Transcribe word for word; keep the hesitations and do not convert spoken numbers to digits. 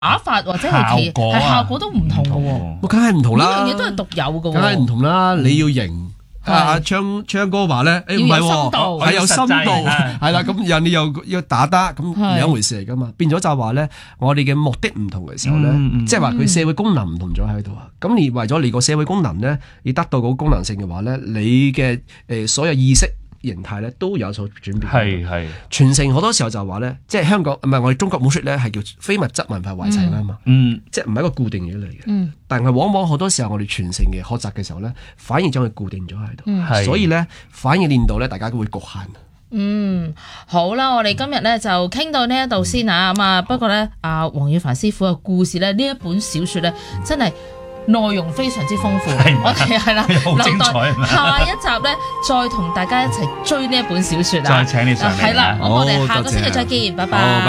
打法或者係其係效果都唔同嘅喎。 梗係唔同啦， 呢樣嘢都係獨有嘅喎。 梗係唔同啦，你要贏。阿阿昌昌哥話咧，誒唔係喎，係有深度，係啦，咁人哋又要打得，咁兩回事嚟噶嘛。變咗就話咧，我哋嘅目的唔同嘅時候咧，即係話佢社會功能唔同咗喺度啊。咁你為咗你個社會功能咧，你得到嗰個功能性嘅話咧，你嘅誒所有意識形態咧都有所轉變。 係係傳承好多時候就話咧，即係香港唔係我哋中國武術咧係叫非物質文化遺產啊嘛， 嗯， 即係唔係一個固定嘢嚟嘅。 嗯， 但係往往好多時候我哋傳承嘅學習嘅時候咧，反而將佢固定咗喺度， 嗯、 所以咧反而練到咧大家都會局限。 嗯，好啦，我哋今日咧就傾到呢一度先啊，咁啊，不過咧阿黃耀凡師傅嘅故事咧，呢一本小說咧真係內容非常之豐富，我哋係啦， 好精彩， 下一集咧再同大家一齊追呢一本小說啊， 再請你上嚟， 係啦，咁我哋下個星期再見，拜拜。